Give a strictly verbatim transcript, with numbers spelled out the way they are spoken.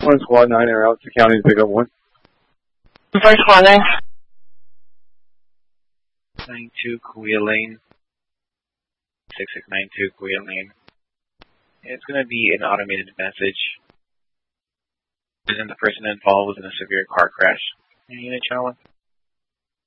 One squad nine are out to county to pick up one. First squad nine. nine two, Kauai Lane. six six nine two, Kauai Lane. It's going to be an automated message. Isn't the person involved was in a severe car crash? Any unit channel one?